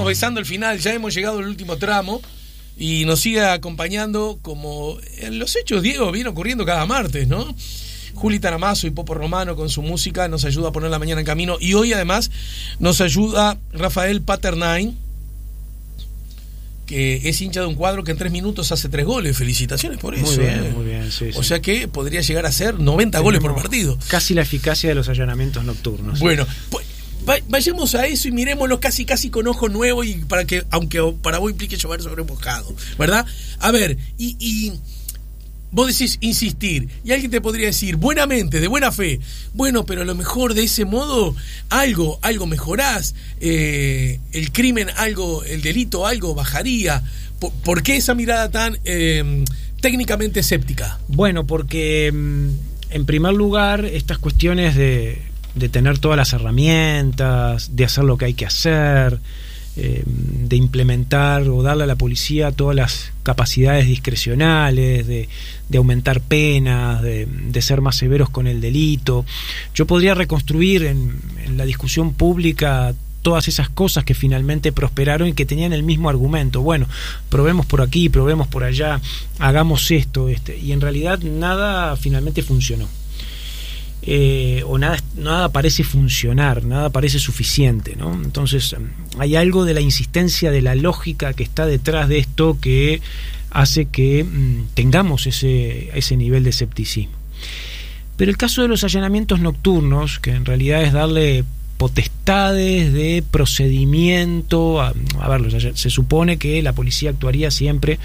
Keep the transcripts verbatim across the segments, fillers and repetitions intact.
besando el final, ya hemos llegado al último tramo y nos sigue acompañando como en los hechos, Diego, viene ocurriendo cada martes, ¿no? Juli Taramazo y Popo Romano con su música nos ayuda a poner la mañana en camino, y hoy además nos ayuda Rafael Paternine, que es hincha de un cuadro que en tres minutos hace tres goles. Felicitaciones por eso. Muy bien, eh. muy bien, sí, O sí. sea que podría llegar a ser noventa goles por partido. Casi la eficacia de los allanamientos nocturnos. Bueno, pues, vayamos a eso y miremoslo casi casi con ojo nuevo, y para que, aunque para vos implique llover sobre mojado, ¿verdad? A ver, y, y vos decís insistir, y alguien te podría decir buenamente, de buena fe, bueno, pero a lo mejor de ese modo algo, algo mejorás, eh, el crimen algo, el delito algo bajaría. ¿Por, por qué esa mirada tan eh, técnicamente escéptica? Bueno, porque en primer lugar estas cuestiones de, de tener todas las herramientas, de hacer lo que hay que hacer, eh, de implementar o darle a la policía todas las capacidades discrecionales, de, de aumentar penas, de, de ser más severos con el delito. Yo podría reconstruir en, en la discusión pública todas esas cosas que finalmente prosperaron y que tenían el mismo argumento. Bueno, probemos por aquí, probemos por allá, hagamos esto, este, y en realidad nada finalmente funcionó. Eh, o nada, nada parece funcionar, nada parece suficiente, ¿no? Entonces hay algo de la insistencia, de la lógica que está detrás de esto que hace que mmm, tengamos ese, ese nivel de escepticismo. Pero el caso de los allanamientos nocturnos, que en realidad es darle potestades de procedimiento, a, a ver, se supone que la policía actuaría siempre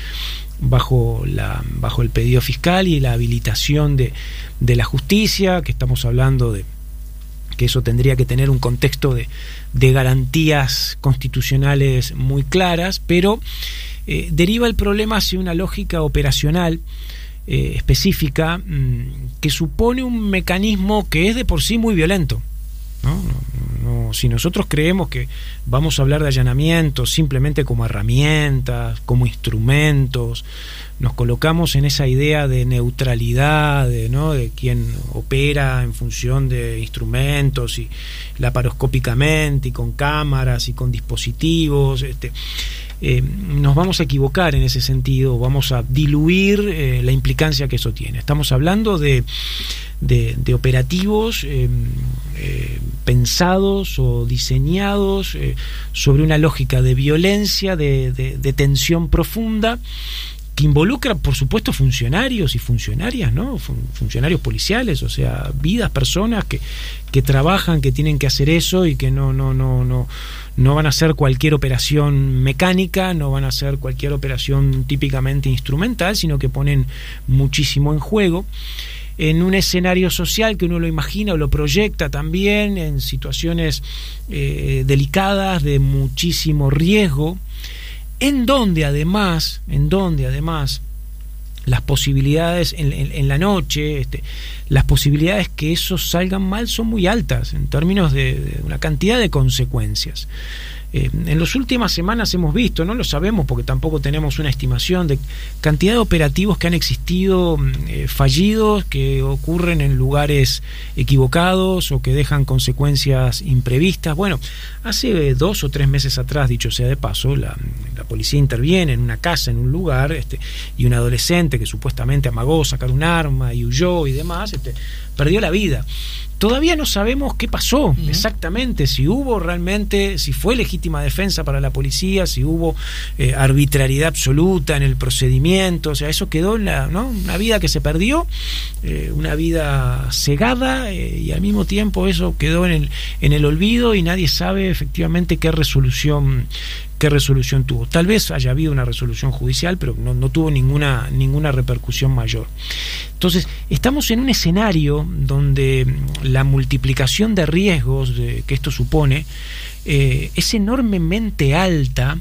bajo la bajo el pedido fiscal y la habilitación de, de la justicia, que estamos hablando de que eso tendría que tener un contexto de, de garantías constitucionales muy claras, pero eh, deriva el problema hacia una lógica operacional eh, específica mmm, que supone un mecanismo que es de por sí muy violento. ¿No? No, no, si nosotros creemos que vamos a hablar de allanamientos simplemente como herramientas, como instrumentos, nos colocamos en esa idea de neutralidad, de, ¿no? de quien opera en función de instrumentos y laparoscópicamente y con cámaras y con dispositivos, este, eh, nos vamos a equivocar en ese sentido, vamos a diluir eh, la implicancia que eso tiene. Estamos hablando de De, de operativos eh, eh, pensados o diseñados eh, sobre una lógica de violencia, de, de, de tensión profunda, que involucra, por supuesto, funcionarios y funcionarias, ¿no? Fun- funcionarios policiales, o sea, vidas, personas que, que trabajan, que tienen que hacer eso y que no, no, no, no, no van a hacer cualquier operación mecánica, no van a hacer cualquier operación típicamente instrumental, sino que ponen muchísimo en juego en un escenario social que uno lo imagina o lo proyecta también en situaciones eh, delicadas, de muchísimo riesgo, en donde además, en donde además las posibilidades en, en, en la noche, este, las posibilidades que eso salgan mal son muy altas en términos de, de una cantidad de consecuencias. Eh, en las últimas semanas hemos visto, no lo sabemos porque tampoco tenemos una estimación de cantidad de operativos que han existido eh, fallidos, que ocurren en lugares equivocados o que dejan consecuencias imprevistas. Bueno, hace dos o tres meses atrás, dicho sea de paso, la, la policía interviene en una casa, en un lugar, este, y un adolescente que supuestamente amagó sacar un arma y huyó y demás, este, perdió la vida. Todavía no sabemos qué pasó uh-huh. exactamente, si hubo realmente, si fue legítima defensa para la policía, si hubo eh, arbitrariedad absoluta en el procedimiento, o sea, eso quedó en la, ¿no? Una vida que se perdió, eh, una vida cegada, eh, y al mismo tiempo eso quedó en el, en el olvido y nadie sabe efectivamente qué resolución qué resolución tuvo. Tal vez haya habido una resolución judicial, pero no, no tuvo ninguna, ninguna repercusión mayor. Entonces, estamos en un escenario donde la multiplicación de riesgos de, que esto supone eh, es enormemente alta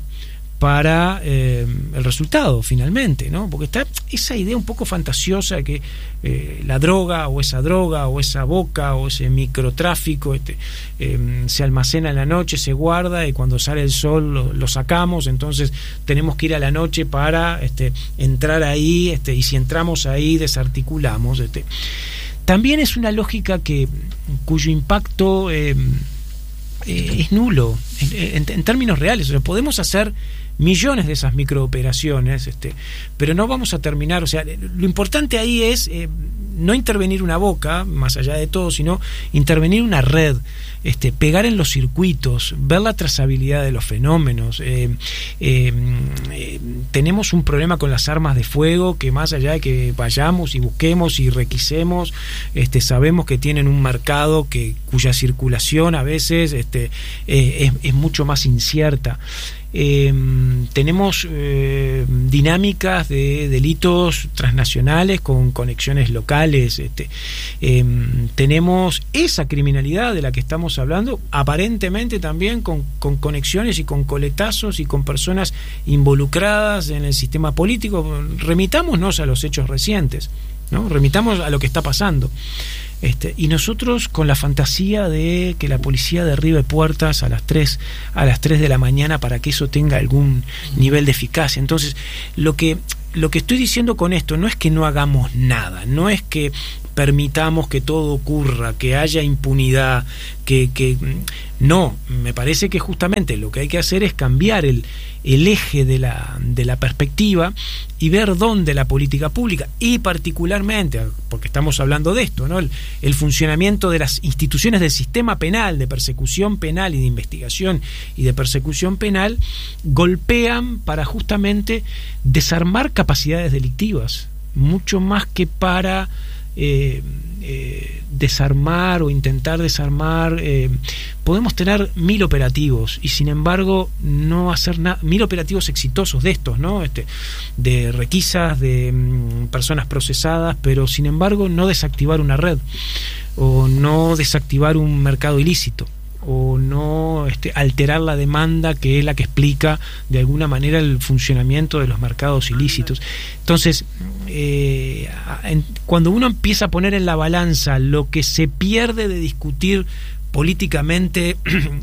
para eh, el resultado finalmente, ¿no? Porque está esa idea un poco fantasiosa de que eh, la droga o esa droga o esa boca o ese microtráfico este, eh, se almacena en la noche, se guarda y cuando sale el sol lo, lo sacamos, entonces tenemos que ir a la noche para este, entrar ahí este, y si entramos ahí desarticulamos. Este. También es una lógica que cuyo impacto eh, Eh, es nulo, en, en, en términos reales. O sea, podemos hacer millones de esas microoperaciones, este, pero no vamos a terminar. O sea, lo importante ahí es eh, no intervenir una boca, más allá de todo, sino intervenir una red, este, pegar en los circuitos, ver la trazabilidad de los fenómenos. Eh, eh, eh, tenemos un problema con las armas de fuego que, más allá de que vayamos y busquemos y requisemos, este, sabemos que tienen un mercado que cuya circulación a veces este, eh, es, es mucho más incierta. Eh, tenemos eh, dinámicas de delitos transnacionales con conexiones locales, este, eh, tenemos esa criminalidad de la que estamos hablando, aparentemente también con, con conexiones y con coletazos y con personas involucradas en el sistema político. Remitámonos a los hechos recientes, ¿no? Remitamos a lo que está pasando. Este, y nosotros con la fantasía de que la policía derribe puertas a las tres a las tres de la mañana para que eso tenga algún nivel de eficacia. Entonces, lo que lo que estoy diciendo con esto no es que no hagamos nada, no es que permitamos que todo ocurra, que haya impunidad, que, que no, me parece que justamente lo que hay que hacer es cambiar el, el eje de la, de la perspectiva y ver dónde la política pública, y particularmente, porque estamos hablando de esto, ¿no? el, el funcionamiento de las instituciones del sistema penal, de persecución penal y de investigación y de persecución penal, golpean para justamente desarmar capacidades delictivas, mucho más que para Eh, eh, desarmar o intentar desarmar. Eh, podemos tener mil operativos y sin embargo no hacer nada, mil operativos exitosos de estos, ¿no? Este, de requisas, de mm, personas procesadas, pero sin embargo no desactivar una red o no desactivar un mercado ilícito o no este, alterar la demanda, que es la que explica de alguna manera el funcionamiento de los mercados ilícitos. Entonces, eh, en, cuando uno empieza a poner en la balanza lo que se pierde de discutir políticamente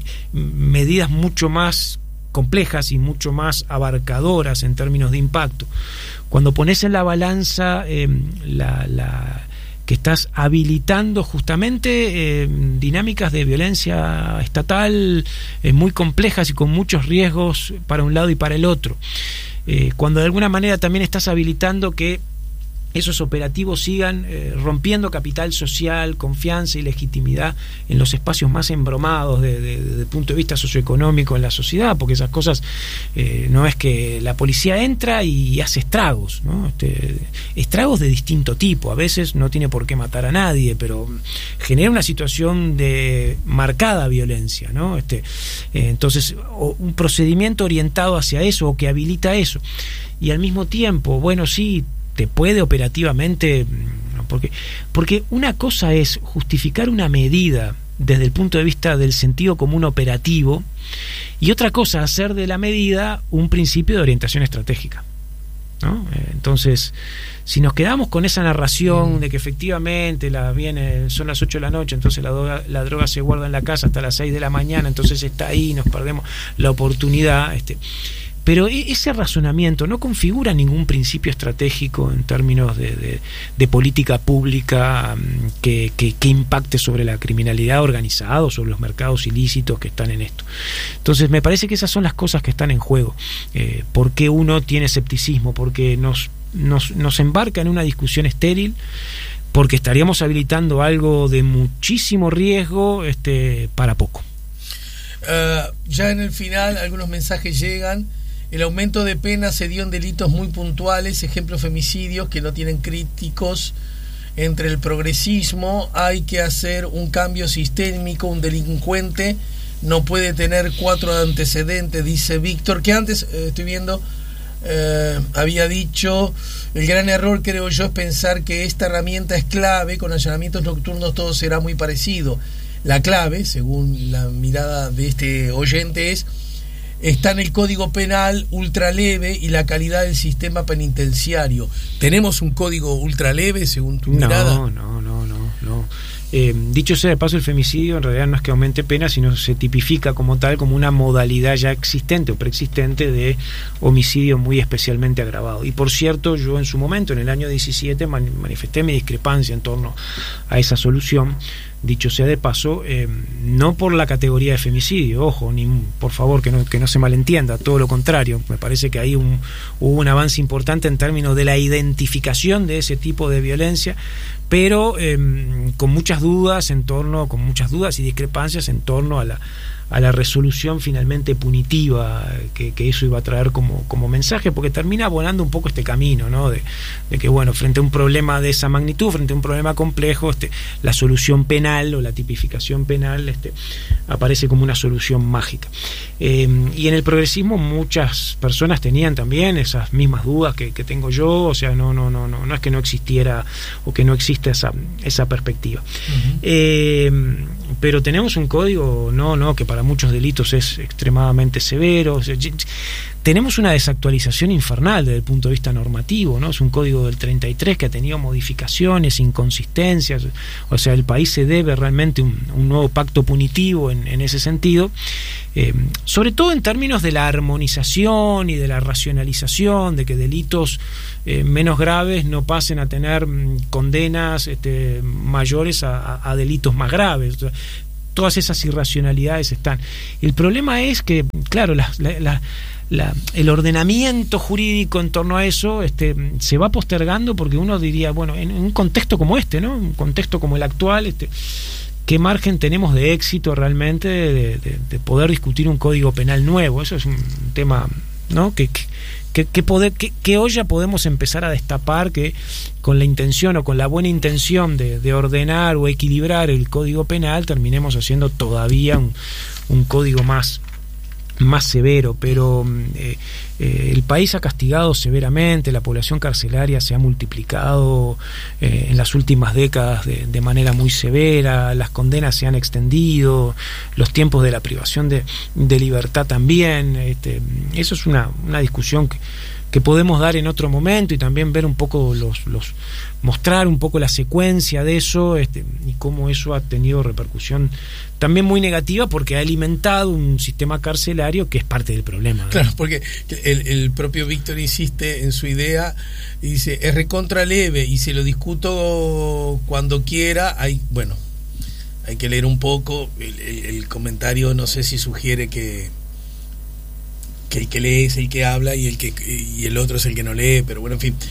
medidas mucho más complejas y mucho más abarcadoras en términos de impacto, cuando pones en la balanza eh, la... la que estás habilitando justamente eh, dinámicas de violencia estatal eh, muy complejas y con muchos riesgos para un lado y para el otro. Eh, cuando de alguna manera también estás habilitando que esos operativos sigan eh, rompiendo capital social, confianza y legitimidad en los espacios más embromados desde de, de, de punto de vista socioeconómico en la sociedad, porque esas cosas eh, no es que la policía entra y hace estragos, ¿no? Este, estragos de distinto tipo. A veces no tiene por qué matar a nadie, pero genera una situación de marcada violencia, ¿no? Este, eh, entonces, o un procedimiento orientado hacia eso o que habilita eso. Y al mismo tiempo, bueno, sí, te puede operativamente, porque, porque una cosa es justificar una medida desde el punto de vista del sentido común operativo y otra cosa hacer de la medida un principio de orientación estratégica, ¿no? Entonces, si nos quedamos con esa narración de que efectivamente la viene, son las ocho de la noche, entonces la droga, la droga se guarda en la casa hasta las seis de la mañana, entonces está ahí, nos perdemos la oportunidad, este pero ese razonamiento no configura ningún principio estratégico en términos de, de, de política pública que, que, que impacte sobre la criminalidad organizada o sobre los mercados ilícitos que están en esto. Entonces me parece que esas son las cosas que están en juego. Eh, ¿Por qué uno tiene escepticismo? Porque nos, nos, nos embarca en una discusión estéril, porque estaríamos habilitando algo de muchísimo riesgo este, para poco. Uh, ya en el final algunos mensajes llegan. El aumento de penas se dio en delitos muy puntuales, ejemplo femicidios que no tienen críticos entre el progresismo. Hay que hacer un cambio sistémico. Un delincuente no puede tener cuatro antecedentes, dice Víctor, que antes, eh, estoy viendo, eh, había dicho: el gran error, creo yo, es pensar que esta herramienta es clave. Con allanamientos nocturnos todo será muy parecido. La clave, según la mirada de este oyente, es está en el Código Penal ultraleve y la calidad del sistema penitenciario. ¿Tenemos un código ultraleve según tu no, mirada? No, no, no, no. Eh, dicho sea de paso, el femicidio en realidad no es que aumente pena, sino se tipifica como tal, como una modalidad ya existente o preexistente de homicidio muy especialmente agravado. Y por cierto, yo en su momento, en el año diecisiete, man- manifesté mi discrepancia en torno a esa solución, dicho sea de paso, eh, no por la categoría de femicidio, ojo, ni por favor que no, que no se malentienda, todo lo contrario, me parece que ahí un, hubo un avance importante en términos de la identificación de ese tipo de violencia, pero eh, con muchas dudas en torno, con muchas dudas y discrepancias en torno a la a la resolución finalmente punitiva que, que eso iba a traer como, como mensaje, porque termina abonando un poco este camino, ¿no? De, de que, bueno, frente a un problema de esa magnitud, frente a un problema complejo, este, la solución penal o la tipificación penal este, aparece como una solución mágica. Eh, y en el progresismo muchas personas tenían también esas mismas dudas que, que tengo yo, o sea, no, no, no, no, no es que no existiera o que no exista esa, esa perspectiva. Uh-huh. Eh, pero tenemos un código, no, no, que para muchos delitos es extremadamente severo. O sea, tenemos una desactualización infernal desde el punto de vista normativo, ¿no? Es un código del treinta y tres que ha tenido modificaciones, inconsistencias, o sea, el país se debe realmente un, un nuevo pacto punitivo en, en ese sentido, eh, sobre todo en términos de la armonización y de la racionalización, de que delitos eh, menos graves no pasen a tener mm, condenas este, mayores a, a, a delitos más graves. O sea, todas esas irracionalidades están. El problema es que, claro, la, la, la, la, el ordenamiento jurídico en torno a eso este, se va postergando, porque uno diría, bueno, en, en un contexto como este, ¿no? Un contexto como el actual, este, ¿qué margen tenemos de éxito realmente de, de, de poder discutir un código penal nuevo? Eso es un tema, ¿no? que, que ¿Qué, qué, poder, qué, qué olla podemos empezar a destapar que con la intención o con la buena intención de, de ordenar o equilibrar el código penal terminemos haciendo todavía un, un código más, más severo? Pero eh, eh, el país ha castigado severamente, la población carcelaria se ha multiplicado eh, en las últimas décadas de, de manera muy severa, las condenas se han extendido, los tiempos de la privación de, de libertad también. Este, eso es una, una discusión que, que podemos dar en otro momento, y también ver un poco los, los mostrar un poco la secuencia de eso este, y cómo eso ha tenido repercusión también muy negativa, porque ha alimentado un sistema carcelario que es parte del problema, ¿no? Claro, porque el, el propio Víctor insiste en su idea y dice, es recontra leve y se lo discuto cuando quiera. Hay, bueno, hay que leer un poco el, el, el comentario, no sé si sugiere que que el que lee es el que habla y el que y el otro es el que no lee, pero bueno, en fin.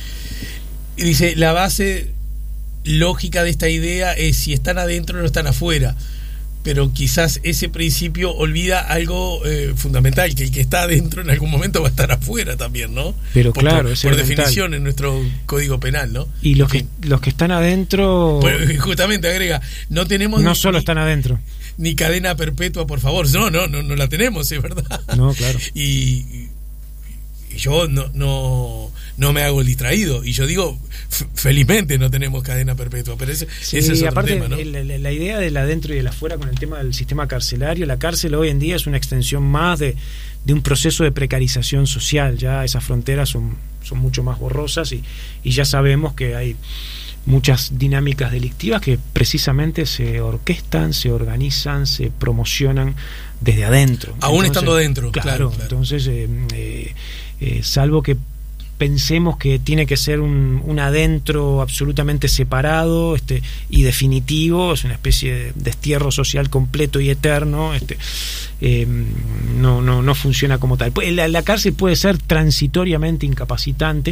Y dice, la base lógica de esta idea es si están adentro o no están afuera, pero quizás ese principio olvida algo eh, fundamental, que el que está adentro en algún momento va a estar afuera también, ¿no? Pero por, claro, por, es por elemental. definición en nuestro código penal, ¿no? Y los que los que están adentro, pues, justamente agrega, no tenemos no ni, solo están adentro ni cadena perpetua, por favor. No, no, no, no la tenemos, es verdad. No, claro. Y, y yo no, no, no me hago el distraído. Y yo digo, f- felizmente no tenemos cadena perpetua. Pero ese, sí, ese es otro aparte, tema, ¿no? La, la, la idea del adentro y del afuera con el tema del sistema carcelario, la cárcel hoy en día es una extensión más de, de un proceso de precarización social. Ya esas fronteras son, son mucho más borrosas y, y ya sabemos que hay muchas dinámicas delictivas que precisamente se orquestan, se organizan, se promocionan desde adentro. Aún entonces, estando adentro, claro. claro, claro. Entonces, eh, eh, eh, salvo que pensemos que tiene que ser un, un adentro absolutamente separado este, y definitivo, es una especie de destierro social completo y eterno, este, eh, no, no, no funciona como tal. La, la cárcel puede ser transitoriamente incapacitante,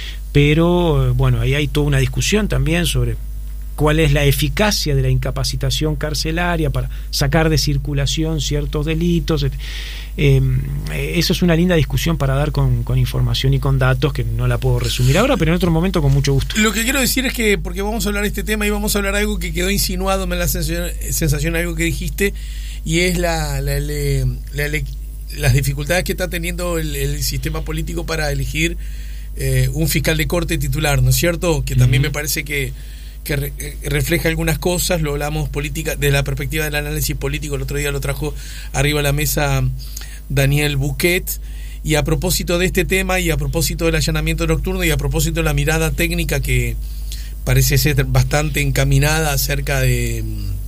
pero bueno, ahí hay toda una discusión también sobre cuál es la eficacia de la incapacitación carcelaria para sacar de circulación ciertos delitos. Eh, eso es una linda discusión para dar con, con información y con datos, que no la puedo resumir ahora, pero en otro momento con mucho gusto. Lo que quiero decir es que, porque vamos a hablar de este tema y vamos a hablar de algo que quedó insinuado, me da la sensación, sensación algo que dijiste, y es la, la, la, la, la las dificultades que está teniendo el, el sistema político para elegir eh, un fiscal de corte titular, ¿no es cierto? Que también uh-huh. me parece que que re, refleja algunas cosas. Lo hablamos política de la perspectiva del análisis político, el otro día lo trajo arriba a la mesa Daniel Buquet, y a propósito de este tema y a propósito del allanamiento nocturno y a propósito de la mirada técnica que parece ser bastante encaminada acerca de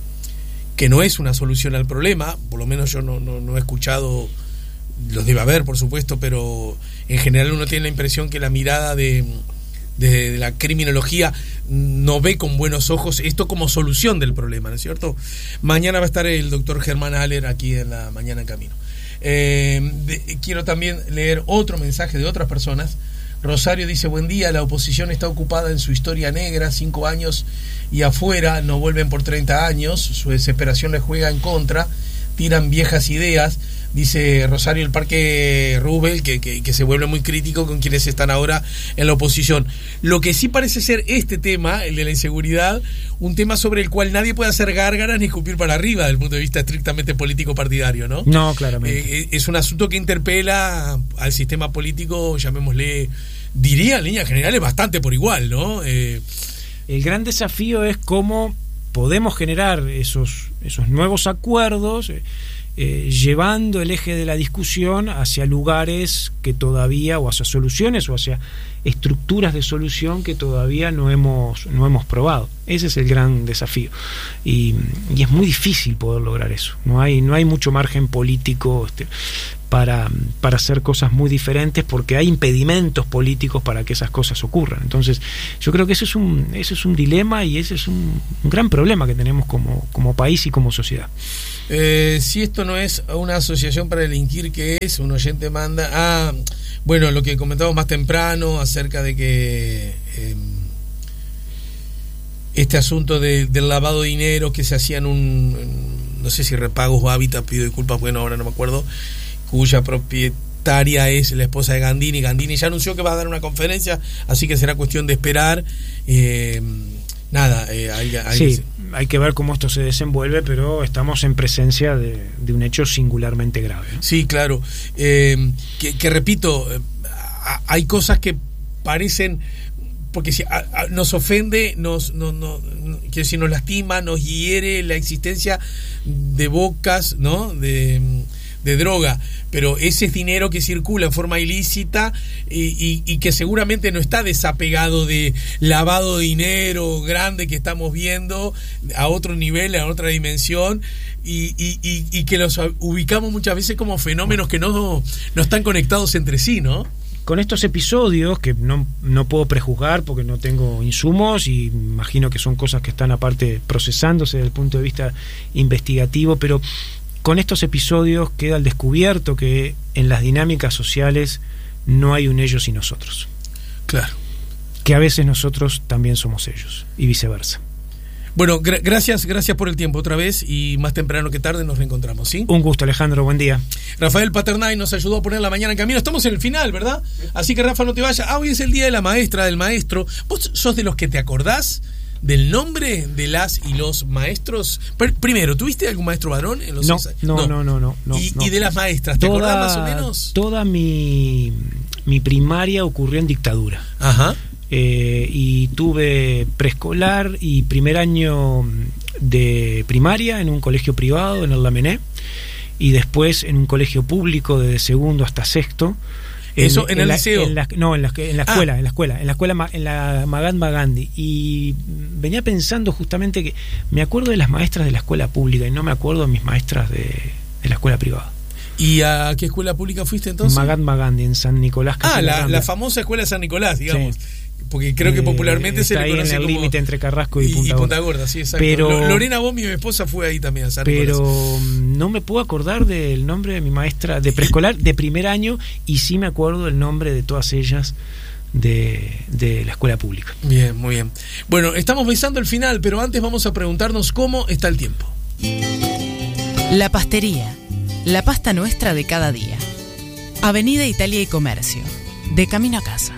que no es una solución al problema, por lo menos yo no, no, no he escuchado, los debe haber por supuesto, pero en general uno tiene la impresión que la mirada de desde la criminología no ve con buenos ojos esto como solución del problema, ¿no es cierto? Mañana va a estar el doctor Germán Haller aquí en la Mañana en Camino. Eh, de, quiero también leer otro mensaje de otras personas. Rosario dice: buen día, la oposición está ocupada en su historia negra, cinco años y afuera, no vuelven por treinta años, su desesperación les juega en contra, tiran viejas ideas. Dice Rosario el Parque Rubel que, que, que se vuelve muy crítico con quienes están ahora en la oposición. Lo que sí parece ser este tema, el de la inseguridad, un tema sobre el cual nadie puede hacer gárgaras ni escupir para arriba desde el punto de vista estrictamente político partidario, ¿no? No, claramente. Eh, es un asunto que interpela al sistema político, llamémosle, diría en líneas generales, bastante por igual, ¿no? Eh, el gran desafío es cómo podemos generar esos, esos nuevos acuerdos, eh, Eh, llevando el eje de la discusión hacia lugares que todavía, o hacia soluciones, o hacia estructuras de solución que todavía no hemos, no hemos probado. Ese es el gran desafío. Y, y es muy difícil poder lograr eso. No hay, no hay mucho margen político este, para, para hacer cosas muy diferentes, porque hay impedimentos políticos para que esas cosas ocurran. Entonces, yo creo que ese es un, ese es un dilema, y ese es un, un gran problema que tenemos como, como país y como sociedad. Eh, si esto no es una asociación para delinquir, ¿qué es? Un oyente manda... Ah, bueno, lo que comentábamos más temprano acerca de que eh, este asunto de, del lavado de dinero que se hacía en un... En, no sé si Repagos o Hábitat, pido disculpas, bueno, ahora no me acuerdo, cuya propietaria es la esposa de Gandini. Gandini ya anunció que va a dar una conferencia, así que será cuestión de esperar. Eh, nada, eh, hay, hay, sí, hay que ver cómo esto se desenvuelve, pero estamos en presencia de, de un hecho singularmente grave. Sí, claro. Eh, que, que repito, eh, hay cosas que parecen, porque si a, a, nos ofende, nos, no, no, que si nos lastima, nos hiere la existencia de bocas, ¿no? De de droga, pero ese es dinero que circula en forma ilícita y, y, y que seguramente no está desapegado de lavado de dinero grande que estamos viendo a otro nivel, a otra dimensión, y, y, y, y que los ubicamos muchas veces como fenómenos que no, no están conectados entre sí, ¿no? Con estos episodios, que no, no puedo prejuzgar porque no tengo insumos, y imagino que son cosas que están aparte procesándose desde el punto de vista investigativo, pero con estos episodios queda al descubierto que en las dinámicas sociales no hay un ellos y nosotros. Claro. Que a veces nosotros también somos ellos, y viceversa. Bueno, gra- gracias, gracias por el tiempo otra vez, y más temprano que tarde nos reencontramos, ¿sí? Un gusto, Alejandro, buen día. Rafael Paternay nos ayudó a poner la mañana en camino. Estamos en el final, ¿verdad? Así que, Rafa, no te vayas. Ah, hoy es el día de la maestra, del maestro. ¿Vos sos de los que te acordás del nombre de las y los maestros? Primero, ¿tuviste algún maestro varón en los no, seis? No, no, no, no, no, ¿Y, no. ¿Y de las maestras? ¿Te toda, acordás más o menos? Toda mi, mi primaria ocurrió en dictadura. Ajá. Eh, y tuve preescolar y primer año de primaria en un colegio privado en el Lamennais, y después en un colegio público desde segundo hasta sexto. ¿Eso en, en el la, liceo? En la, no, en la, en la escuela, ah. en la escuela, en la escuela, en la Mahatma Gandhi. Y venía pensando justamente que me acuerdo de las maestras de la escuela pública y no me acuerdo de mis maestras de, de la escuela privada. ¿Y a qué escuela pública fuiste entonces? Mahatma Gandhi, en San Nicolás. Ah, la, la famosa escuela de San Nicolás, digamos. Sí. Porque creo que popularmente eh, se le conoce ahí en el como límite entre Carrasco y, y Punta, y Punta Gorda. Sí, exacto. Pero, Lorena Bomi, mi esposa, fue ahí también a San Pero Nicolás. no me puedo acordar del nombre de mi maestra de preescolar de primer año, y sí me acuerdo del nombre de todas ellas de, de la escuela pública. Bien, muy bien. Bueno, estamos besando el final, pero antes vamos a preguntarnos cómo está el tiempo. La Pastería, la pasta nuestra de cada día. Avenida Italia y Comercio, de camino a casa.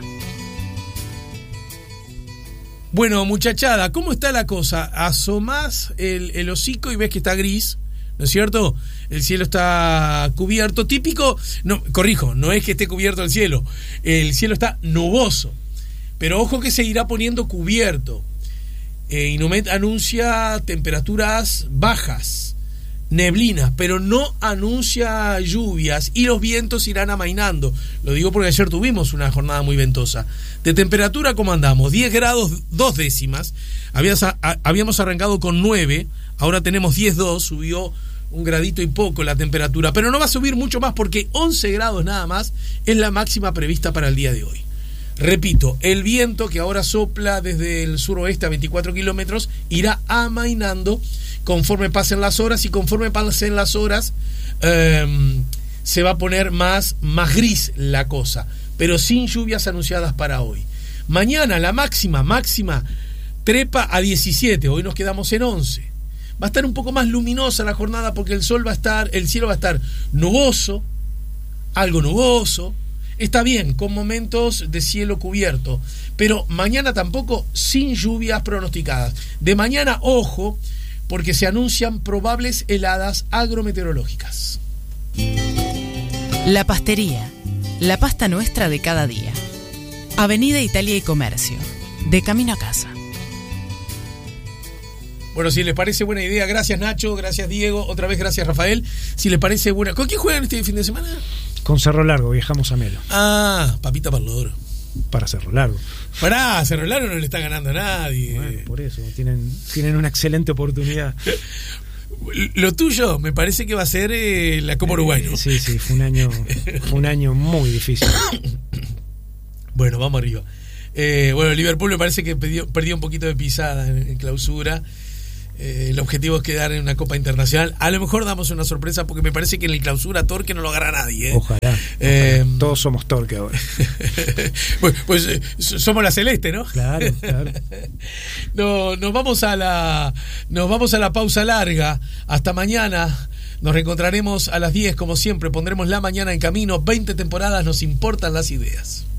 Bueno, muchachada, ¿cómo está la cosa? Asomás el, el hocico y ves que está gris, ¿no es cierto? El cielo está cubierto, típico, no, corrijo, no es que esté cubierto el cielo, el cielo está nuboso, pero ojo que se irá poniendo cubierto. Eh, Inumet anuncia temperaturas bajas, neblinas, pero no anuncia lluvias, y los vientos irán amainando. Lo digo porque ayer tuvimos una jornada muy ventosa. De temperatura, ¿cómo andamos? diez grados, dos décimas. Habías, a, habíamos arrancado con nueve, ahora tenemos diez coma dos, subió un gradito y poco la temperatura, pero no va a subir mucho más porque once grados nada más es la máxima prevista para el día de hoy. Repito, el viento que ahora sopla desde el suroeste a veinticuatro kilómetros irá amainando conforme pasen las horas, y conforme pasen las horas eh, se va a poner más, más gris la cosa, pero sin lluvias anunciadas para hoy. Mañana la máxima, máxima trepa a diecisiete, hoy nos quedamos en once. Va a estar un poco más luminosa la jornada porque el sol va a estar, el cielo va a estar nuboso, algo nuboso. Está bien, con momentos de cielo cubierto, pero mañana tampoco sin lluvias pronosticadas. De mañana, ojo, porque se anuncian probables heladas agrometeorológicas. La Pastería, la pasta nuestra de cada día. Avenida Italia y Comercio, de camino a casa. Bueno, si les parece buena idea, gracias Nacho, gracias Diego, otra vez gracias Rafael. Si les parece buena... ¿Con quién juegan este fin de semana? Con Cerro Largo, viajamos a Melo. Ah, papita para el loro. Para Cerro Largo. Pará, Cerro Largo no le está ganando a nadie. Bueno, por eso, tienen, tienen una excelente oportunidad. Lo tuyo me parece que va a ser eh, la Copa Uruguay, ¿no? Sí, sí, fue un año, fue un año muy difícil. Bueno, vamos arriba. Eh, bueno, Liverpool me parece que perdió, perdió un poquito de pisada en, en clausura. Eh, el objetivo es quedar en una Copa Internacional. A lo mejor damos una sorpresa porque me parece que en el clausura Torque no lo agarra nadie. ¿eh? Ojalá, ojalá. Eh, Todos somos Torque ahora. pues pues eh, somos la celeste, ¿no? Claro, claro. No, nos vamos a la nos vamos a la pausa larga. Hasta mañana. Nos reencontraremos a las diez como siempre. Pondremos la mañana en camino. veinte temporadas, nos importan las ideas.